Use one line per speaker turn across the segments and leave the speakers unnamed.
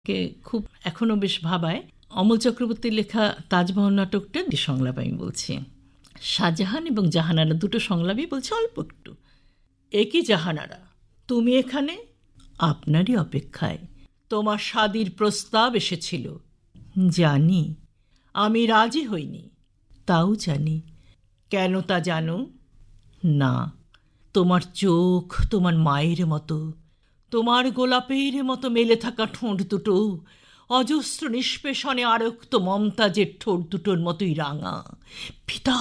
কে খুব এখনো বেশ ভাবায়। অমল চক্রবর্তীর লেখা তাজমহল নাটকটা সংলাপ আমি বলছি। শাহজাহান এবং জাহানারা দুটো সংলাপই বলছে অল্প একটু। একই জাহানারা, তুমি এখানে? আপনারই অপেক্ষায়। তোমার শাদীর প্রস্তাব এসেছিল। জানি, আমি রাজি হইনি। তাও জানি। কেন তা জানো? না, তোমার চোখ তোমার মায়ের মতো, তোমার গোলাপের মতো মেলে থাকা ঠোঁট দুটো অজস্র নিষ্পেষণে আরক্ত মমতাজের ঠোঁট দুটোর মতোই রাঙা। পিতা,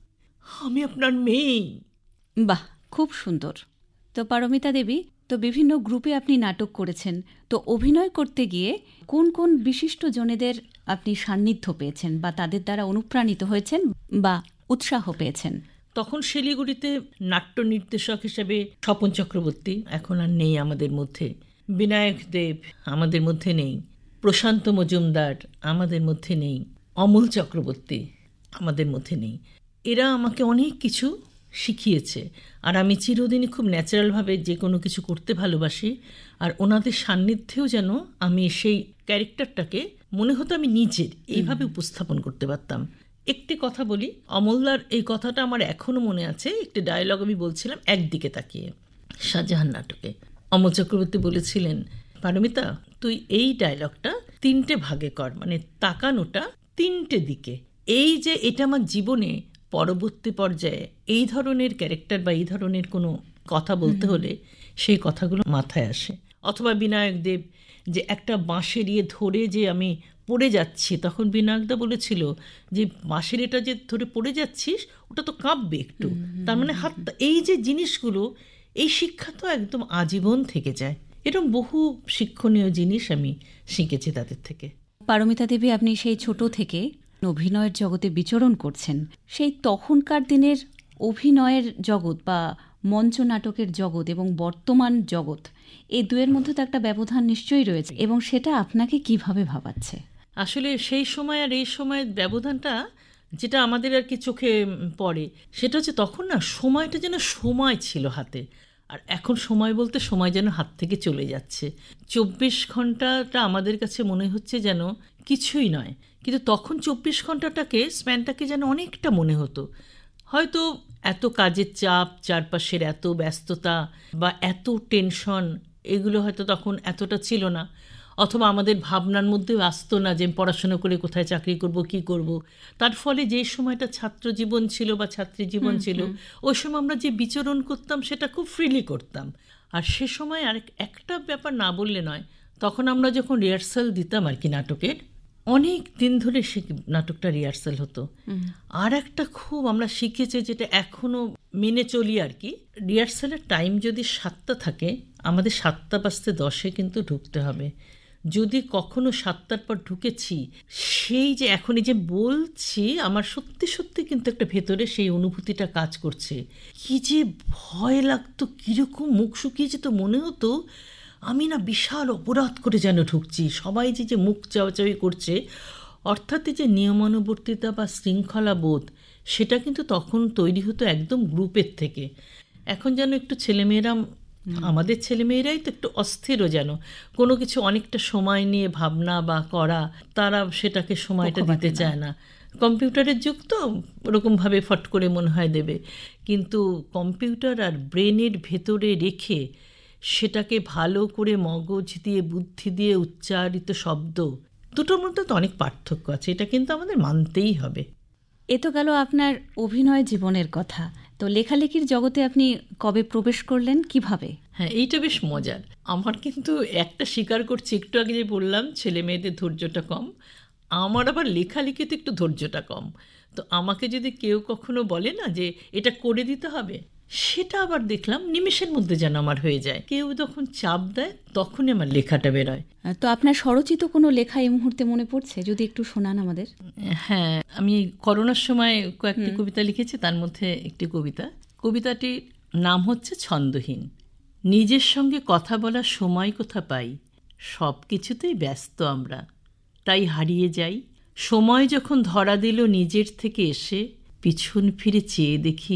আমি আপনার মেয়ে।
বাহ, খুব সুন্দর। তো পারমিতা দেবী, তো বিভিন্ন গ্রুপে আপনি নাটক করেছেন, তো অভিনয় করতে গিয়ে কোন কোন বিশিষ্ট জনেদের আপনি সান্নিধ্য পেয়েছেন বা তাদের দ্বারা অনুপ্রাণিত হয়েছেন বা উৎসাহ পেয়েছেন?
তখন শিলিগুড়িতে নাট্য নির্দেশক হিসেবে স্বপন চক্রবর্তী এখন আর নেই আমাদের মধ্যে, বিনায়ক দেব আমাদের মধ্যে নেই, প্রশান্ত মজুমদার আমাদের মধ্যে নেই, অমল চক্রবর্তী আমাদের মধ্যে নেই। এরা আমাকে অনেক কিছু শিখিয়েছে, আর আমি চিরদিনই খুব ন্যাচারালভাবে যে কোনো কিছু করতে ভালোবাসি। আর ওনাদের সান্নিধ্যেও যেন আমি সেই ক্যারেক্টারটাকে মনে হতো আমি নিজের এইভাবে উপস্থাপন করতে পারতাম। একটি কথা বলি, অমলদার এই কথাটা আমার এখনও মনে আছে। একটি ডায়লগ আমি বলছিলাম একদিকে তাকিয়ে, শাহজাহান নাটকে অমল চক্রবর্তী বলেছিলেন, পারমিতা তুই এই ডায়লগটা 3টে ভাগে কর, মানে তাকানোটা 3টে দিকে। এই যে এটা আমার জীবনে পরবর্তী পর্যায়ে এই ধরনের ক্যারেক্টার বা এই ধরনের কোনো কথা বলতে হলে সেই কথাগুলো মাথায় আসে। অথবা বিনায়ক দেব, যে একটা বাঁশের ধরে যে আমি পড়ে যাচ্ছি, তখন বিনায়কদা বলেছিল যে বাঁশের এটা যে ধরে পড়ে যাচ্ছিস ওটা তো কাঁপবে একটু, তার মানে হাত। এই যে জিনিসগুলো, এই শিক্ষা তো একদম আজীবন থেকে যায়। এরকম বহু শিক্ষণীয় জিনিস আমি শিখেছি তাদের থেকে।
পারমিতা দেবী, আপনি সেই ছোট থেকে অভিনয়ের জগতে বিচরণ করছেন। সেই তখনকার দিনের অভিনয়ের জগৎ বা মঞ্চ নাটকের জগৎ এবং বর্তমান জগৎ, এই দুয়ের মধ্যে তো একটা ব্যবধান নিশ্চয়ই রয়েছে, এবং সেটা আপনাকে কিভাবে ভাবাচ্ছে?
আসলে সেই সময় আর এই সময়ের ব্যবধানটা যেটা আমাদের আর কি চোখে পড়ে, সেটা হচ্ছে তখন না সময়টা যেন সময় ছিল হাতে, আর এখন সময় বলতে সময় যেন হাত থেকে চলে যাচ্ছে। 24 ঘন্টাটা আমাদের কাছে মনে হচ্ছে যেন কিছুই নয়, কিন্তু তখন 24 ঘন্টাটাকে স্প্যানটাকে যেন অনেকটা মনে হতো। হয়তো এত কাজের চাপ, চারপাশের এত ব্যস্ততা বা এত টেনশন, এগুলো হয়তো তখন এতটা ছিল না, অথবা আমাদের ভাবনার মধ্যেও আসতো না যে পড়াশোনা করে কোথায় চাকরি করব, কি করব। তার ফলে যে সময়টা ছাত্র জীবন ছিল বা ছাত্রী জীবন ছিল, ওই সময় আমরা যে বিচরণ করতাম সেটা খুব ফ্রিলি করতাম। আর সে সময় আর একটা ব্যাপার না বললে নয়, তখন আমরা যখন রিহার্সাল দিতাম আর কি নাটকের, অনেক দিন ধরে সে নাটকটা রিহার্সাল হতো। আর একটা খুব আমরা শিখেছি, যেটা এখনো মেনে চলি আর কি, রিহার্সালের টাইম যদি 7টা থাকে, আমাদের 7:10 কিন্তু ঢুকতে হবে। যদি কখনো 7টার পর ঢুকেছি, সেই যে এখন এই যে বলছি, আমার সত্যি সত্যি কিন্তু একটা ভেতরে সেই অনুভূতিটা কাজ করছে। কি যে ভয় লাগতো, কিরকম মুখ শুকিয়ে যেত, মনে হতো আমি না বিশাল অপরাধ করে যেন ঢুকছি। সবাই যে মুখ চাওয়াচাওয়ি করছে, অর্থাৎ যে নিয়মানুবর্তিতা বা শৃঙ্খলা বোধ, সেটা কিন্তু তখন তৈরি হতো একদম গ্রুপের থেকে। এখন যেন একটু ছেলেমেয়েরা, আমাদের ছেলেমেয়েরাই তো একটু অস্থিরও, যেন কোনো কিছু অনেকটা সময় নিয়ে ভাবনা বা করা, তারা সেটাকে সময়টা দিতে চায় না। কম্পিউটারের যুগ তো, ওরকমভাবে ফট করে মনে হয় দেবে, কিন্তু কম্পিউটার আর ব্রেনের ভেতরে রেখে সেটাকে ভালো করে মগজ দিয়ে বুদ্ধি দিয়ে উচ্চারিত শব্দ, দুটোর মধ্যে তো অনেক পার্থক্য আছে, এটা কিন্তু আমাদের মানতেই হবে।
এ তো গেল আপনার অভিনয় জীবনের কথা। তো লেখালেখির জগতে আপনি কবে প্রবেশ করলেন, কিভাবে?
হ্যাঁ, এইটা বেশ মজার। আমার কিন্তু একটা স্বীকার করছি, একটু আগে যে বললাম ছেলে মেয়েদের ধৈর্যটা কম, আমার আবার লেখালেখিতে একটু ধৈর্যটা কম। তো আমাকে যদি কেউ কখনো বলে না যে এটা করে দিতে হবে, সেটা আবার দেখলাম নিমেষের মধ্যে যেন আমার হয়ে যায়। কেউ যখন চাপ দেয় তখনই আমার লেখাটা বেরোয়।
তো আপনার স্বরচিত কোনো লেখা এই মুহূর্তে মনে পড়ছে, যদি একটু শোনান আমাদের?
হ্যাঁ, আমি করোনার সময় কয়েকটি কবিতা লিখেছি, তার মধ্যে একটি কবিতাটির নাম হচ্ছে ছন্দহীন। নিজের সঙ্গে কথা বলার সময় কোথা পাই, সব কিছুতেই ব্যস্ত আমরা, তাই হারিয়ে যাই। সময় যখন ধরা দিল নিজের থেকে এসে, পিছন ফিরে চেয়ে দেখি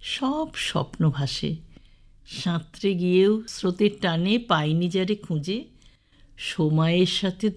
সব স্বপ্ন ভাসে। সাঁতরে গিয়েও স্রোতের টানে পাইনি যারে খুঁজে, সময়ের সাথে